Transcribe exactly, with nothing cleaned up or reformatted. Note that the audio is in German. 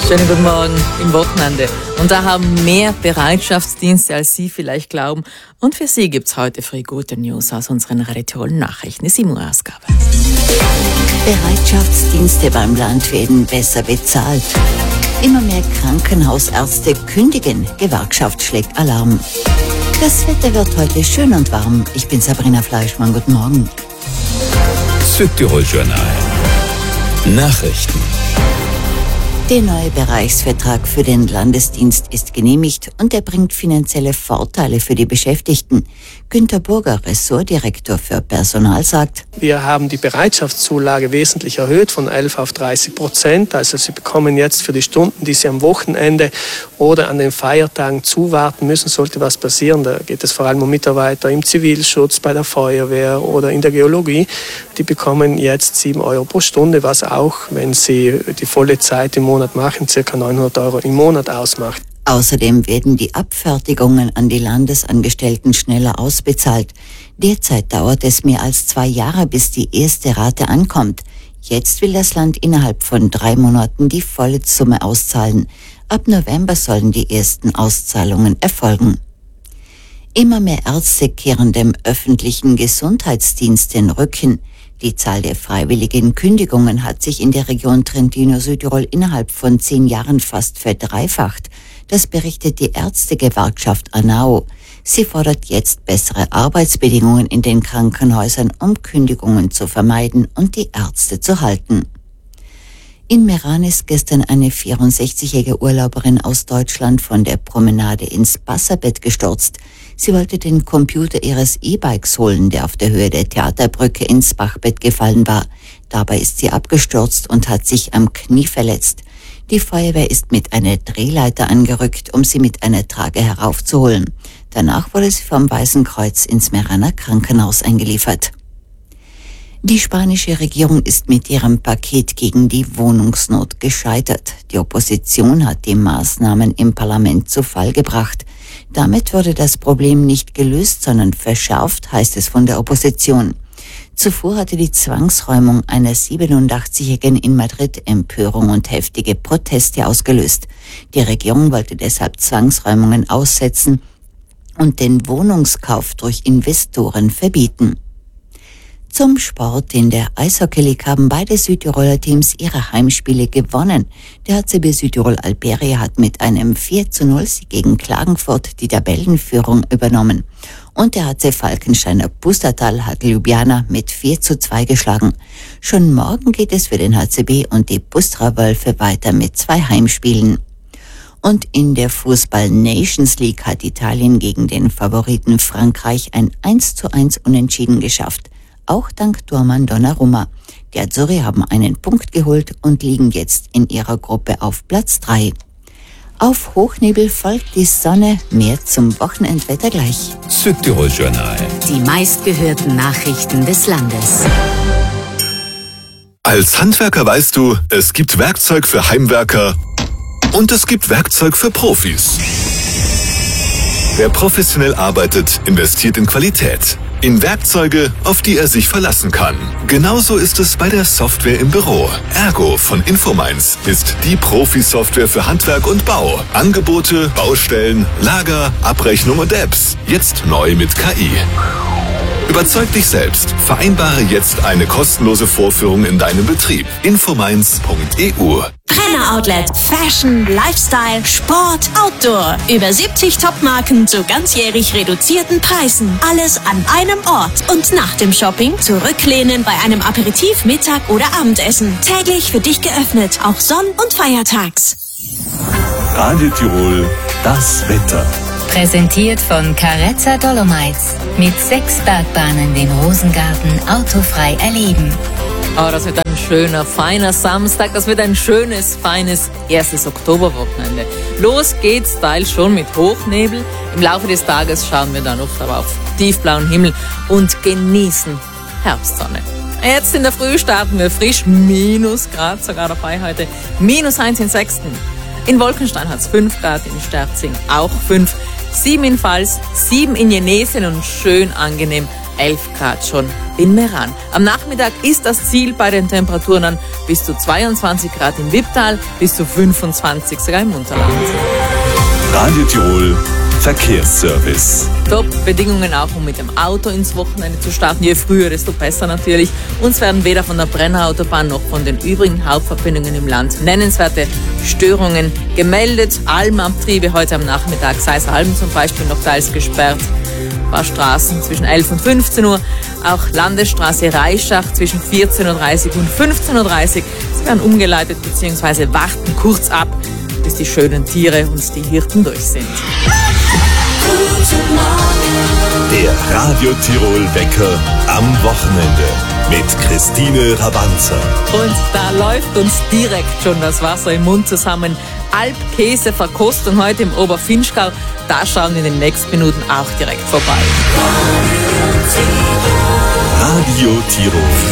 Schönen guten Morgen im Wochenende. Und da haben mehr Bereitschaftsdienste, als Sie vielleicht glauben. Und für Sie gibt's heute früh gute News aus unseren Radio Nachrichten. Die sieben Uhr Ausgabe. Bereitschaftsdienste beim Land werden besser bezahlt. Immer mehr Krankenhausärzte kündigen. Gewerkschaft schlägt Alarm. Das Wetter wird heute schön und warm. Ich bin Sabrina Fleischmann. Guten Morgen. Südtirol Journal. Nachrichten. Der neue Bereichsvertrag für den Landesdienst ist genehmigt und er bringt finanzielle Vorteile für die Beschäftigten. Günter Burger, Ressortdirektor für Personal, sagt: Wir haben die Bereitschaftszulage wesentlich erhöht von elf auf dreißig Prozent. Also Sie bekommen jetzt für die Stunden, die Sie am Wochenende oder an den Feiertagen zuwarten müssen, sollte was passieren. Da geht es vor allem um Mitarbeiter im Zivilschutz, bei der Feuerwehr oder in der Geologie. Die bekommen jetzt sieben Euro pro Stunde, was auch, wenn sie die volle Zeit im Monat machen, ca. neunhundert Euro im Monat ausmacht. Außerdem werden die Abfertigungen an die Landesangestellten schneller ausbezahlt. Derzeit dauert es mehr als zwei Jahre, bis die erste Rate ankommt. Jetzt will das Land innerhalb von drei Monaten die volle Summe auszahlen. Ab November sollen die ersten Auszahlungen erfolgen. Immer mehr Ärzte kehren dem öffentlichen Gesundheitsdienst den Rücken. Die Zahl der freiwilligen Kündigungen hat sich in der Region Trentino-Südtirol innerhalb von zehn Jahren fast verdreifacht. Das berichtet die Ärztegewerkschaft ANAO. Sie fordert jetzt bessere Arbeitsbedingungen in den Krankenhäusern, um Kündigungen zu vermeiden und die Ärzte zu halten. In Meran ist gestern eine vierundsechzigjährige Urlauberin aus Deutschland von der Promenade ins Wasserbett gestürzt. Sie wollte den Computer ihres E-Bikes holen, der auf der Höhe der Theaterbrücke ins Bachbett gefallen war. Dabei ist sie abgestürzt und hat sich am Knie verletzt. Die Feuerwehr ist mit einer Drehleiter angerückt, um sie mit einer Trage heraufzuholen. Danach wurde sie vom Weißen Kreuz ins Meraner Krankenhaus eingeliefert. Die spanische Regierung ist mit ihrem Paket gegen die Wohnungsnot gescheitert. Die Opposition hat die Maßnahmen im Parlament zu Fall gebracht. Damit wurde das Problem nicht gelöst, sondern verschärft, heißt es von der Opposition. Zuvor hatte die Zwangsräumung einer siebenundachtzigjährigen in Madrid Empörung und heftige Proteste ausgelöst. Die Regierung wollte deshalb Zwangsräumungen aussetzen und den Wohnungskauf durch Investoren verbieten. Zum Sport. In der Eishockey League haben beide Südtiroler Teams ihre Heimspiele gewonnen. Der H C B Südtirol Alberia hat mit einem vier zu null Sieg gegen Klagenfurt die Tabellenführung übernommen. Und der H C Falkensteiner Pustertal hat Ljubljana mit vier zu zwei geschlagen. Schon morgen geht es für den H C B und die Pusterer Wölfe weiter mit zwei Heimspielen. Und in der Fußball-Nations League hat Italien gegen den Favoriten Frankreich ein eins zu eins Unentschieden geschafft. Auch dank Tormann Donnarumma. Die Azzurri haben einen Punkt geholt und liegen jetzt in ihrer Gruppe auf Platz drei. Auf Hochnebel folgt die Sonne. Mehr zum Wochenendwetter gleich. Südtirol Journal. Die meistgehörten Nachrichten des Landes. Als Handwerker weißt du, es gibt Werkzeug für Heimwerker und es gibt Werkzeug für Profis. Wer professionell arbeitet, investiert in Qualität. In Werkzeuge, auf die er sich verlassen kann. Genauso ist es bei der Software im Büro. Ergo von Infominds ist die Profi-Software für Handwerk und Bau. Angebote, Baustellen, Lager, Abrechnung und Apps. Jetzt neu mit K I. Überzeug dich selbst. Vereinbare jetzt eine kostenlose Vorführung in deinem Betrieb. infominds punkt e u. Brenner Outlet. Fashion, Lifestyle, Sport, Outdoor. Über siebzig Topmarken zu ganzjährig reduzierten Preisen. Alles an einem Ort. Und nach dem Shopping zurücklehnen bei einem Aperitif, Mittag oder Abendessen. Täglich für dich geöffnet, auch sonn- und feiertags. Radio Tirol, das Wetter. Präsentiert von Carezza Dolomites. Mit sechs Bergbahnen den Rosengarten autofrei erleben. Oh, das wird ein schöner, feiner Samstag. Das wird ein schönes, feines erstes Oktoberwochenende. Los geht's teils schon mit Hochnebel. Im Laufe des Tages schauen wir dann oft aber auf tiefblauen Himmel und genießen Herbstsonne. Jetzt in der Früh starten wir frisch, minus Grad sogar dabei heute, minus eins in Sechsten. In Wolkenstein hat's fünf Grad, in Sterzing auch fünf, sieben in Pfalz, sieben in Jenesien und schön angenehm elf Grad schon in Meran. Am Nachmittag ist das Ziel bei den Temperaturen dann bis zu zweiundzwanzig Grad im Wipptal, bis zu fünfundzwanzig sogar im Unterland. Radio Tirol Verkehrsservice. Top-Bedingungen auch, um mit dem Auto ins Wochenende zu starten. Je früher, desto besser natürlich. Uns werden weder von der Brenner Autobahn noch von den übrigen Hauptverbindungen im Land nennenswerte Störungen gemeldet. Almabtriebe heute am Nachmittag, Seisalm zum Beispiel, noch teils gesperrt. Ein paar Straßen zwischen elf und fünfzehn Uhr. Auch Landesstraße Reischach zwischen vierzehn Uhr dreißig und fünfzehn Uhr dreißig. Sie werden umgeleitet bzw. warten kurz ab, bis die schönen Tiere und die Hirten durch sind. Der Radio Tirol Wecker am Wochenende mit Christine Rabanza. Und da läuft uns direkt schon das Wasser im Mund zusammen. Alpkäseverkostung heute im Oberfinchgau. Da schauen wir in den nächsten Minuten auch direkt vorbei. Radio Tirol.